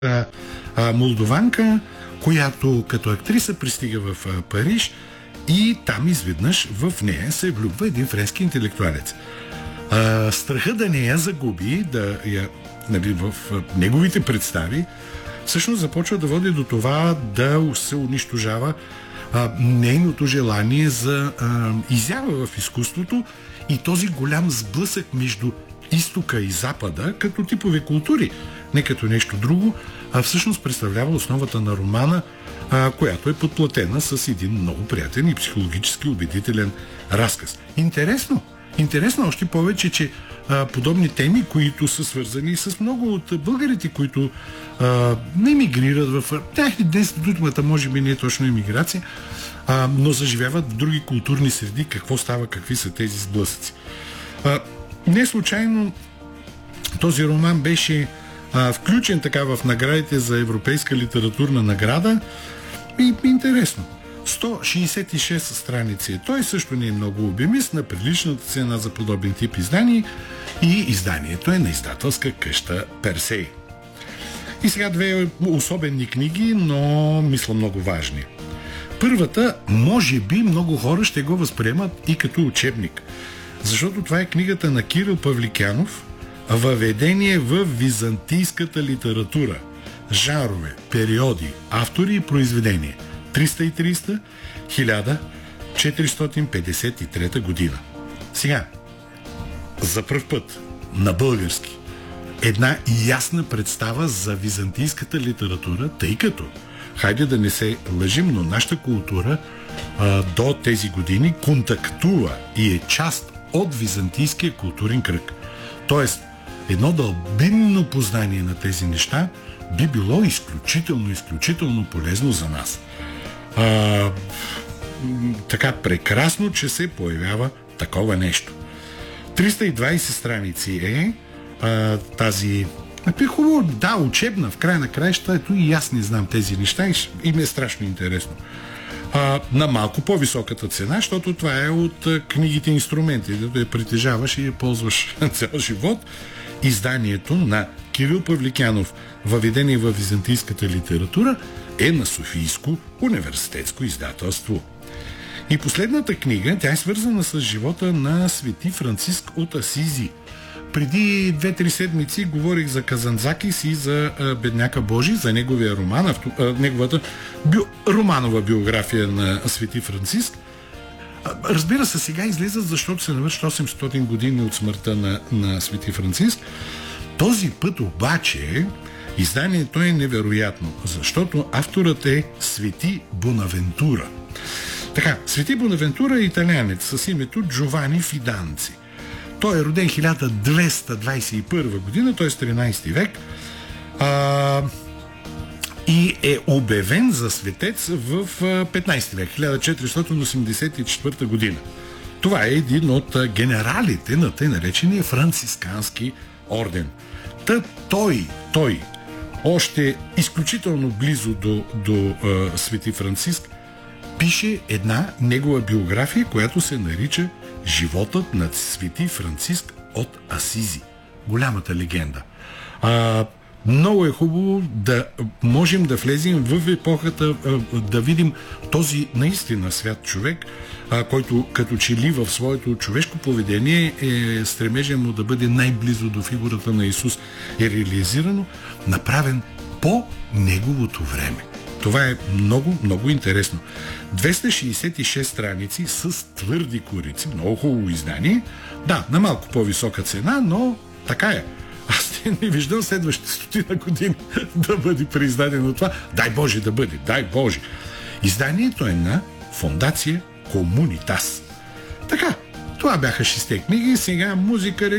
молдованка, която като актриса пристига в Париж и там изведнъж в нея се влюбва един френски интелектуалец. Страха да не я загуби, в неговите представи, всъщност започва да води до това да се унищожава нейното желание за изява в изкуството и този голям сблъсък между изтока и запада като типови култури, не като нещо друго, всъщност представлява основата на романа, която е подплатена с един много приятен и психологически убедителен разказ. Интересно още повече, че подобни теми, които са свързани с много от българите, които не емигрират в днес думата може би не е точно емиграция, но заживяват в други културни среди. Какво става, какви са тези сблъсъци. Не случайно този роман беше включен така в наградите за Европейска литературна награда и интересно. 166 страници. Той също не е много обемист, на приличната цена за подобен тип издание и изданието е на издателска къща Персей. И сега две особени книги, но мисля много важни. Първата, може би много хора ще го възприемат и като учебник, защото това е книгата на Кирил Павликянов "Въведение в византийската литература. Жанрове, периоди, автори и произведения 330-1453 година". Сега, за пръв път на български една ясна представа за византийската литература, тъй като, хайде да не се лъжим, но нашата култура до тези години контактува и е част от византийския културен кръг. Тоест, едно дълбинно познание на тези неща би било изключително полезно за нас. Така прекрасно, че се появява такова нещо. 320 страници е тази хубаво, учебна, в края на краища, ето и аз не знам тези неща и ми е страшно интересно. На малко по-високата цена, защото това е от книгите инструменти, да я притежаваш и я ползваш цял живот. Изданието на Кирил Павликянов "Въведение в византийската литература" е на Софийско университетско издателство. И последната книга, тя е свързана с живота на свети Франциск от Асизи. Преди 2-3 седмици говорих за Казанзакис и за Бедняка Божий, за неговия роман, неговата романова биография на свети Франциск. Разбира се, сега излизат, защото се навършат 800 години от смъртта на свети Франциск. Този път обаче изданието е невероятно, защото авторът е свети Бонавентура. Така, свети Бонавентура е италианец с името Джовани Фиданци. Той е роден 1221 година, т.е. 13 век, и е обявен за светец в 15 век, 1484 година. Това е един от генералите на тъй наречения францискански орден. Той още изключително близо до свети Франциск пише една негова биография, която се нарича "Животът на свети Франциск от Асизи". Голямата легенда. Много е хубаво да можем да влезем в епохата, да видим този наистина свят човек, който като че ли в своето човешко поведение стремежа му да бъде най-близо до фигурата на Исус е реализирано, направен по неговото време. Това е много интересно. 266 страници с твърди корици, много хубаво издание. Да, на малко по-висока цена, но така е. Аз не виждам следващите 100 години да бъде преиздадено това. Дай Боже да бъде, дай Боже. Изданието е на Фондация Комунитас. Така, това бяха 6 книги. Сега музика,